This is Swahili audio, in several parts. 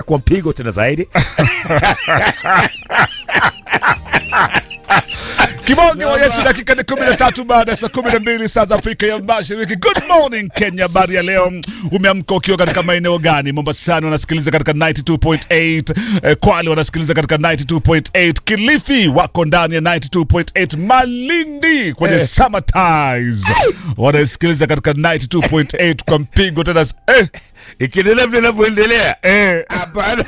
kwa mpigo tena zaidi. Kibonge wa Yesu, dakika ni 13 baada ya saa 12 saa za Afrika ya Mashariki. Good morning Kenya, habari ya leo. Umeamka ukiwa katika maeneo gani? Mombasani wanasikiliza katika 92.8, Kwale wanasikiliza katika 92.8, Kilifi wako ndani ya 92.8, Malindi kwenye Summer Ties wanasikiliza katika 92.8 kwa mpigo tena. Ikiendelea vile inavyoendelea. Hapana.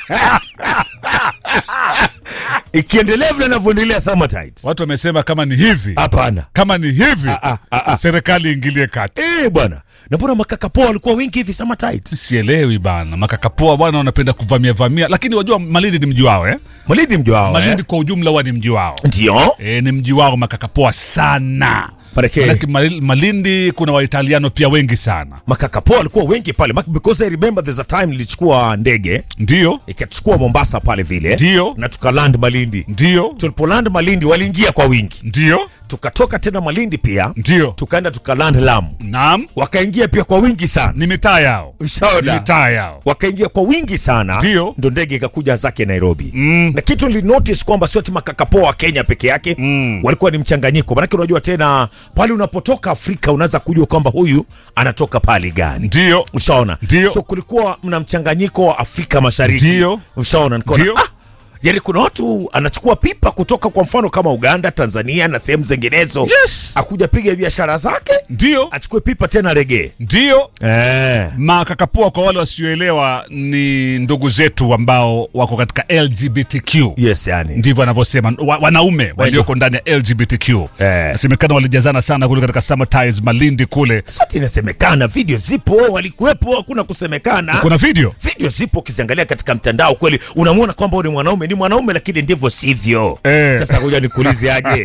Ikiendelea vile inavyoendelea Summer Tides. Watu wamesema kama ni hivi. Hapana. Kama ni hivi, serikali ingilie kati. Bwana. Na mbona makakapoa walikuwa wengi hivi Summer Tides? Sielewi bana. Makakapoa bwana wanapenda kuvamia. Lakini wajua Malindi ni mji wao Malindi mji wao. Malindi kwa ujumla wa ni mji wao. Ndio. Ni mji wao makakapoa sana. Lakini Malindi kuna Waitaliano pia wengi sana. Makakapoa walikuwa wengi pale. Because I remember there's a time nilichukua ndege. Ndio. Ikachukua Mombasa pale vile. Ndio. Na tukaland Malindi. Ndio. Tulipoland Malindi waliingia kwa wingi. Ndio. Tukatoka tena Malindi pia. Ndio. Tukaenda tukaland Lamu. Naam. Wakaingia pia kwa wingi sana. Ni mitaa yao. Ushaona? Ni mitaa yao. Wakaingia kwa wingi sana. Ndio. Ndo ndege ikakuja zake Nairobi. Na kitu nilinotice kwamba sio ati makakapoa wa Kenya peke yake. Walikuwa ni mchanganyiko. Maana unajua tena pale unapotoka Afrika unaanza kujua kwamba huyu anatoka pale gani. Ndio. Ushaona? Ndio. So kulikuwa mna mchanganyiko wa Afrika Mashariki. Ndio. Ushaona? Ndio. Yaani kuna watu anachukua pipa kutoka kwa mfano kama Uganda, Tanzania na sehemu zinginezo. Yes. Akuja piga biashara zake. Ndio. Achukue pipa tena reggae. Ndio. Makakapoa kwa wale wasioelewa ni ndugu zetu ambao wako katika LGBTQ. Yes, yani. Ndivyo wanavyosema wanaume walioko ndani ya LGBTQ. Nasemekana walijazana sana kule katika Summer Ties Malindi kule. Sote inasemekana, video zipo, walikuwepo, hakuna kusemekana. Kuna video zipo, ukiziangalia katika mtandao kweli unamuona kwamba ni mwanaume lakini ndivyo sivyo. Sasa ngoja nikuulize aje.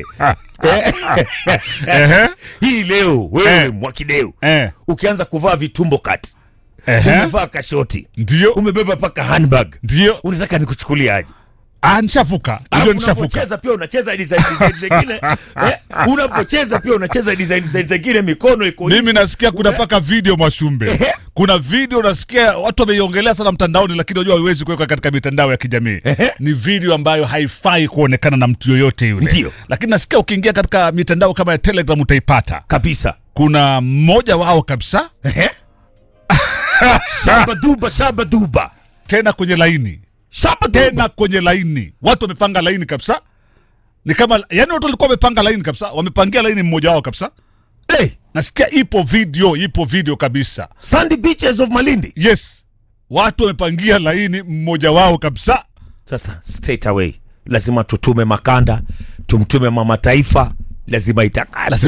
Hii leo wewe Mwakideu ukianza kuvaa vitumbo kati, umevaa kashoti, ndio umebeba paka handbag, ndio unataka nikuchukulia aje? Nishafuka. Unacheza pia unacheza design zingine. Unavocheza pia unacheza design zingine, mikono iko hivi. Mimi nasikia kuna paka video Mwashumbe. Kuna video nasikia watu wameiongelea sana mtandaoni, lakini unajua haiwezi kuweka katika mitandao ya kijamii. Ni video ambayo haifai kuonekana na mtu yoyote yule. Ndio. Lakini nasikia ukiingia katika mitandao kama ya Telegram utaipata. Kabisa. Kuna mmoja wao kabisa. Shabaduba. Tena kwenye laini. Kwenye laini. Watu wamepanga laini kabisa. Ni kama yani watu walikuwa wamepanga laini kabisa. Wamepangia laini mmoja wao kabisa. Nasikia ipo video kabisa. Sandy Beaches of Malindi. Yes. Watu wamepangia laini mmoja wao kabisa. Sasa straight away lazima tutume makanda, tumtume mama taifa, lazima itakaswe.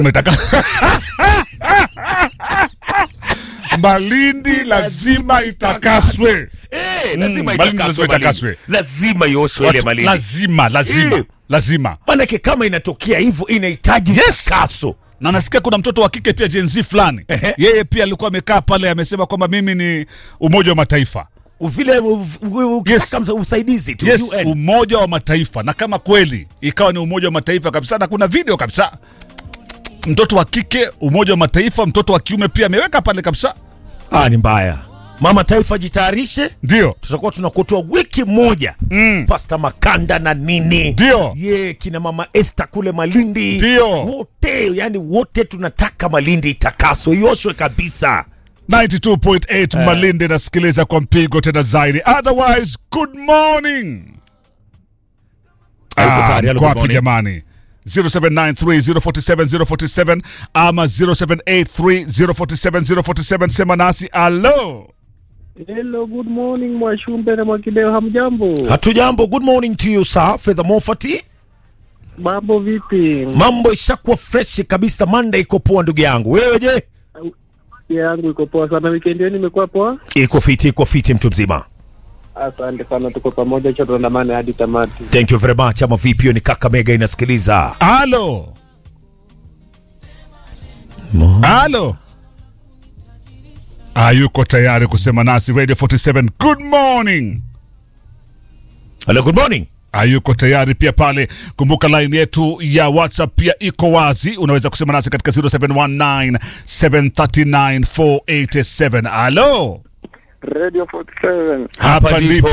Malindi lazima itakaswe. Lazima itakaswe. Lazima ioshwe ile Malindi. Lazima. Manake kama inatokea hivyo inahitaji utakaso. Na nasikia kuna mtoto wa kike pia Gen Z fulani. Yeye pia alikuwa amekaa pale amesema kwamba mimi ni Umoja wa Mataifa. Vile kama usaidizi tu UN. Umoja wa Mataifa. Na kama kweli ikawa ni Umoja wa Mataifa kabisa, na kuna video kabisa. Mtoto wa kike Umoja wa Mataifa, mtoto wa kiume pia ameweka pale kabisa. Ni mbaya. Mama taifa jitayarishe. Ndio. Tutakuwa tunakutoa wiki moja. Pasta Makanda na nini. Ndio. Kina mama Esther kule Malindi. Ndio. Wote tunataka Malindi itakaswe, ioshwe kabisa. 92.8 Malindi nasikiliza kwa mpigo tena zaidi. Otherwise, good morning. Kwa jamani. 0793047047 ama 0783047047. Sema nasi. Hello, good morning Mwashumbe na Mwakideu, hamjambo? Hatujambo. Good morning to you sir. Fedha Mofati. Mambo vipi? Mambo ishakuwa fresh kabisa. Monday iko poa ndugu yangu. Wewe je? Yangu iko poa sana. Weekend yenu imekuwa poa? Iko fiti mtu mzima. Asante sana, tuko pamoja cha tuandamane hadi tamati. Thank you very much. Ama vipi, ni Kakamega inasikiliza. Halo. Yuko tayari kusema nasi Radio 47. Good morning. Hello, good morning. Yuko tayari pia pale. Kumbuka line yetu ya WhatsApp pia iko wazi. Unaweza kusema nasi katika 0719 739 487. Hello. Radio 47. Hapa ndipo.